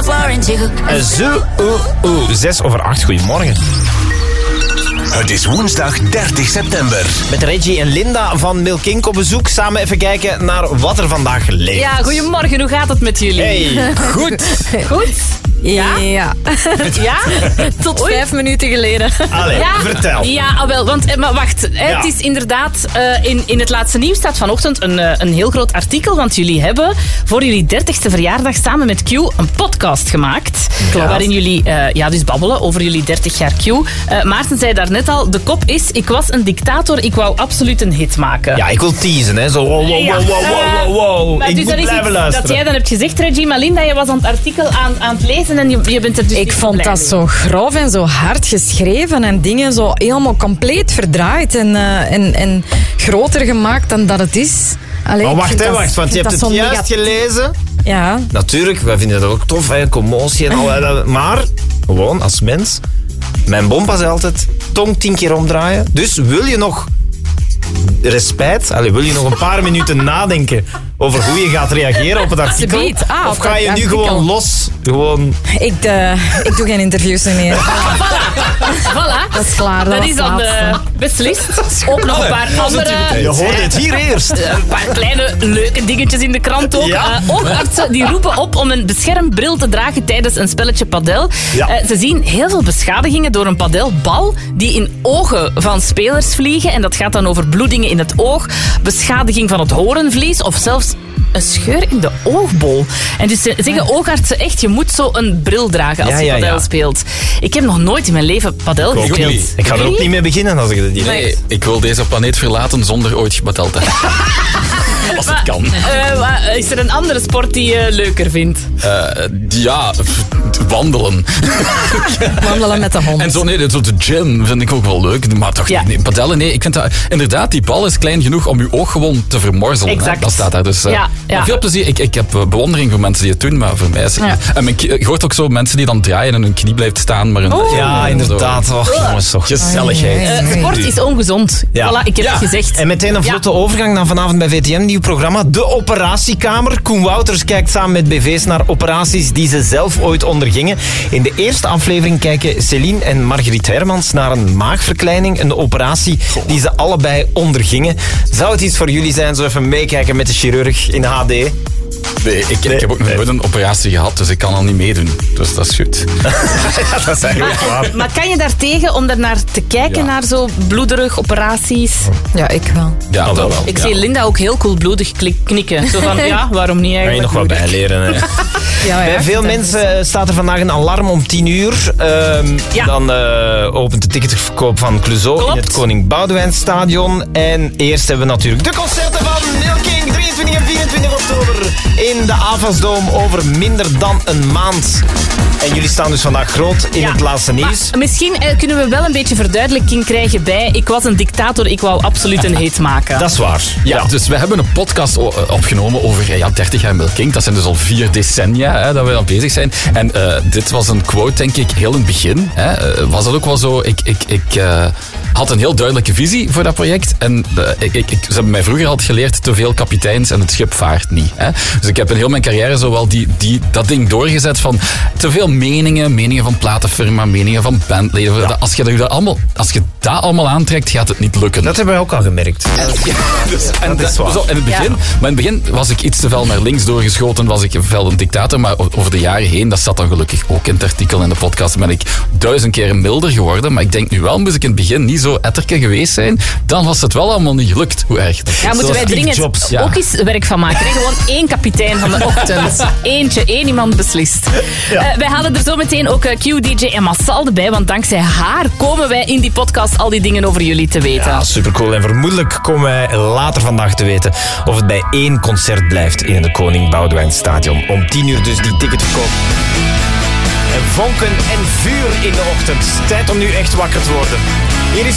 7:08. Goedemorgen. Het is woensdag 30 september. Met Reggie en Linda van Milkink op bezoek. Samen even kijken naar wat er vandaag leeft. Ja, goedemorgen. Hoe gaat het met jullie? Hey, goed. Goed? Ja? Ja. Ja? Tot 5 minuten geleden. Allee, vertel. Ja, wel, want maar wacht. Ja. Het is inderdaad, in het laatste nieuws staat vanochtend een heel groot artikel, want jullie hebben voor jullie 30ste verjaardag samen met Q een podcast gemaakt. Klopt. Waarin jullie dus babbelen over jullie 30 jaar Q. Maarten zei daarnet al, de kop is, ik was een dictator, ik wou absoluut een hit maken. Ja, ik wil teasen, hè. Zo, wow. Maar Ik dus moet dat is blijven iets luisteren. dat jij dan hebt gezegd, Reggie, maar Linda, je was aan het artikel aan het lezen en je bent er dus Ik niet vond blij dat mee. zo grof en zo hard geschreven en dingen zo helemaal compleet verdraaid en groter gemaakt dan dat het is. Allee, Maar ik wacht, vind hè, dat- wacht. Want je ik hebt vind het dat zo juist negatief. gelezen. Ja. Natuurlijk, wij vinden dat ook tof, hè, commotie en al. Maar, gewoon als mens, mijn bompa zei altijd, tong 10 keer omdraaien. Dus wil je nog respijt, wil je nog een paar minuten nadenken over hoe je gaat reageren op het artikel? Alsjeblieft. Of Op ga je het nu artikel. gewoon los? Gewoon... Ik doe geen interviews meer. Voilà. Dat is klaar. Dat was is dan laatste. beslist. Ook nog een paar andere... Je hoort het hier eerst. Een paar kleine leuke dingetjes in de krant ook. Ja. Oogartsen die roepen op om een beschermbril te dragen tijdens een spelletje padel. Ja. Ze zien heel veel beschadigingen door een padelbal die in ogen van spelers vliegen. En dat gaat dan over bloedingen in het oog, beschadiging van het horenvlies of zelfs een scheur in de oogbol. En dus zeggen oogartsen echt, je moet zo een bril dragen als je padel speelt. Ik heb nog nooit in mijn leven padel Ik ook gespeeld. niet. Ik ga er ook niet mee beginnen als ik dat niet Nee, ik wil deze planeet verlaten zonder ooit gebateld te hebben. Als het kan. Is er een andere sport die je leuker vindt? Wandelen. Wandelen met de hond. En zo de gym vind ik ook wel leuk. Maar toch niet. Padellen, nee. Ik vind dat inderdaad, die bal is klein genoeg om je oog gewoon te vermorzelen. Exact. Hè? Dat staat daar. Dus Ja. maar veel plezier. Ik heb bewondering voor mensen die het doen, maar voor mij is het niet. En je hoort ook zo mensen die dan draaien en hun knie blijft staan. Maar Ja, inderdaad. Och, jongens, toch. Gezelligheid. Sport is ongezond. Ja. Voilà, ik heb het gezegd. En meteen een vlotte overgang naar vanavond bij VTM, nieuw programma. De Operatiekamer. Koen Wouters kijkt samen met BV's naar operaties die ze zelf ooit ondergingen. In de eerste aflevering kijken Céline en Margriet Hermans naar een maagverkleining. Een operatie die ze allebei ondergingen. Zou het iets voor jullie zijn, zo even meekijken met de chirurg in HD? Nee, ik heb ook nog nooit een operatie gehad, dus ik kan al niet meedoen. Dus dat is goed. Ja, dat is eigenlijk waar. Maar kan je daar tegen om daar naar te kijken, naar zo bloederig operaties? Ja, ik wel. Ja, dat wel. Ik zie Linda ook heel koelbloedig knikken. Zo van, ja, waarom niet Kan je eigenlijk? nog wat bijleren, hè? Bij veel mensen staat er vandaag een alarm om 10:00. Dan opent de ticketverkoop van Clouseau in het Koning Boudewijn Stadion. En eerst hebben we natuurlijk de concerten van Milkink, 23 en 24 oktober in de Avasdome over minder dan een maand. En jullie staan dus vandaag groot in het laatste nieuws. Maar misschien kunnen we wel een beetje verduidelijking krijgen bij ik was een dictator, ik wou absoluut een hit maken. Dat is waar. Ja, dus we hebben een podcast opgenomen over 30 jaar Milkink. Dat zijn dus al 4 decennia dat we al bezig zijn. En dit was een quote, denk ik, heel in het begin. Was dat ook wel zo... Ik had een heel duidelijke visie voor dat project. En ze hebben mij vroeger altijd geleerd, te veel kapiteins en het schip vaart niet. Dus ik heb in heel mijn carrière zo wel dat ding doorgezet van te veel meningen van platenfirma, meningen van bandleden. Ja. Als je dat allemaal aantrekt, gaat het niet lukken. Dat hebben wij ook al gemerkt. En dat is waar. Zo, in het begin, maar in het begin was ik iets te veel naar links doorgeschoten, was ik wel een dictator, maar over de jaren heen, dat zat dan gelukkig ook in het artikel in de podcast, ben ik 1000 keer milder geworden, maar ik denk nu wel, moest ik in het begin niet zo etterke geweest zijn, dan was het wel allemaal niet gelukt, hoe erg dat is. Ja, moeten wij dringend ook eens werk van maken. Hè? Gewoon 1 kapitein van de ochtend. Eén iemand beslist. Wij halen er zo meteen ook Q, DJ en Massal erbij, want dankzij haar komen wij in die podcast al die dingen over jullie te weten. Ja, supercool. En vermoedelijk komen wij later vandaag te weten of het bij 1 concert blijft in het Koning Boudewijn Stadion. Om 10:00 dus die ticketverkoop. En vonken en vuur in de ochtend. Tijd om nu echt wakker te worden. Hier is